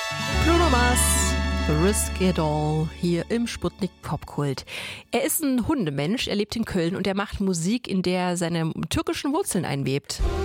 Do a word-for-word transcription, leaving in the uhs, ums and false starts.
Bruno Mars, Risk It All, hier im Sputnik Popkult. Er ist ein Hundemensch, er lebt in Köln und er macht Musik, in der er seine türkischen Wurzeln einwebt.